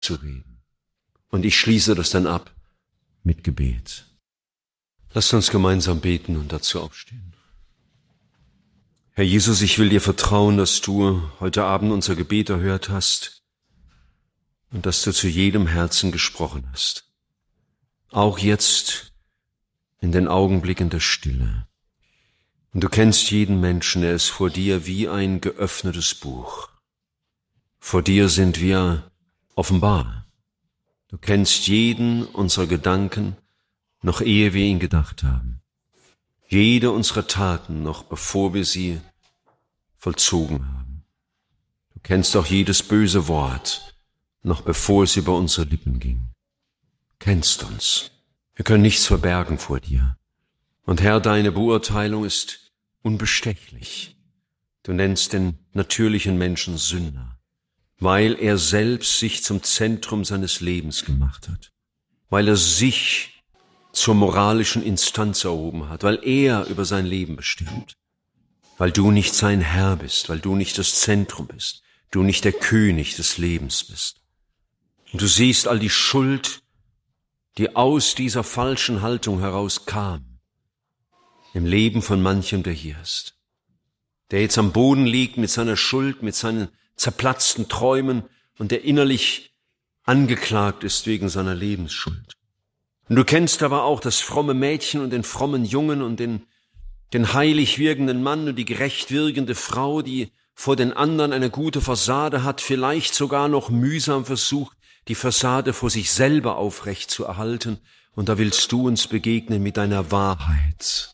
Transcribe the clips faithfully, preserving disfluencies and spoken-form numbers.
zu reden. Und ich schließe das dann ab mit Gebet. Lasst uns gemeinsam beten und dazu aufstehen. Herr Jesus, ich will dir vertrauen, dass du heute Abend unser Gebet erhört hast und dass du zu jedem Herzen gesprochen hast. Auch jetzt in den Augenblicken der Stille. Und du kennst jeden Menschen, er ist vor dir wie ein geöffnetes Buch. Vor dir sind wir offenbar. Du kennst jeden unserer Gedanken, noch ehe wir ihn gedacht haben. Jede unserer Taten, noch bevor wir sie vollzogen haben. Du kennst auch jedes böse Wort, noch bevor es über unsere Lippen ging. Du kennst uns. Wir können nichts verbergen vor dir. Und Herr, deine Beurteilung ist unbestechlich. Du nennst den natürlichen Menschen Sünder, weil er selbst sich zum Zentrum seines Lebens gemacht hat, weil er sich zur moralischen Instanz erhoben hat, weil er über sein Leben bestimmt, weil du nicht sein Herr bist, weil du nicht das Zentrum bist, du nicht der König des Lebens bist. Und du siehst all die Schuld, die aus dieser falschen Haltung herauskam, im Leben von manchem, der hier ist, der jetzt am Boden liegt mit seiner Schuld, mit seinen zerplatzten Träumen und der innerlich angeklagt ist wegen seiner Lebensschuld. Und du kennst aber auch das fromme Mädchen und den frommen Jungen und den, den heilig wirkenden Mann und die gerecht wirkende Frau, die vor den anderen eine gute Fassade hat, vielleicht sogar noch mühsam versucht, die Fassade vor sich selber aufrecht zu erhalten. Und da willst du uns begegnen mit deiner Wahrheit,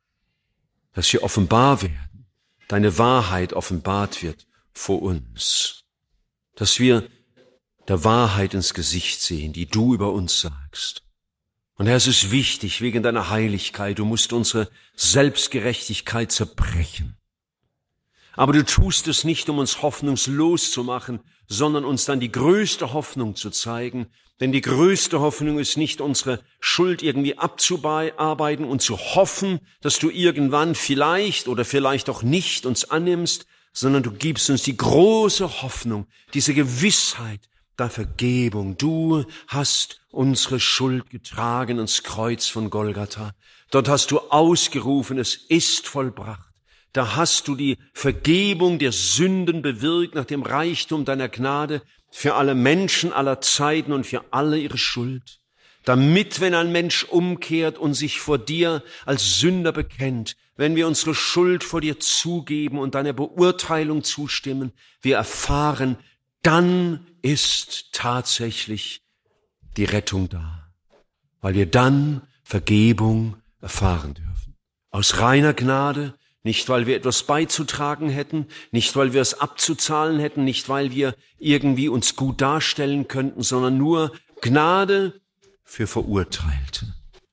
dass wir offenbar werden, deine Wahrheit offenbart wird vor uns, dass wir der Wahrheit ins Gesicht sehen, die du über uns sagst. Und Herr, es ist wichtig, wegen deiner Heiligkeit, du musst unsere Selbstgerechtigkeit zerbrechen. Aber du tust es nicht, um uns hoffnungslos zu machen, sondern uns dann die größte Hoffnung zu zeigen. Denn die größte Hoffnung ist nicht, unsere Schuld irgendwie abzuarbeiten und zu hoffen, dass du irgendwann vielleicht oder vielleicht auch nicht uns annimmst, sondern du gibst uns die große Hoffnung, diese Gewissheit der Vergebung. Du hast unsere Schuld getragen ans Kreuz von Golgatha. Dort hast du ausgerufen, es ist vollbracht. Da hast du die Vergebung der Sünden bewirkt nach dem Reichtum deiner Gnade für alle Menschen aller Zeiten und für alle ihre Schuld. Damit, wenn ein Mensch umkehrt und sich vor dir als Sünder bekennt, wenn wir unsere Schuld vor dir zugeben und deiner Beurteilung zustimmen, wir erfahren, dann ist tatsächlich die Rettung da, weil wir dann Vergebung erfahren dürfen. Aus reiner Gnade, nicht weil wir etwas beizutragen hätten, nicht weil wir es abzuzahlen hätten, nicht weil wir irgendwie uns gut darstellen könnten, sondern nur Gnade für Verurteilte.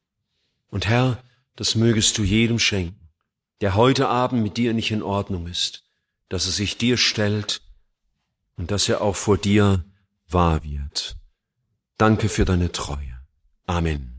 Und Herr, das mögest du jedem schenken, der heute Abend mit dir nicht in Ordnung ist, dass er sich dir stellt und dass er auch vor dir wahr wird. Danke für deine Treue. Amen.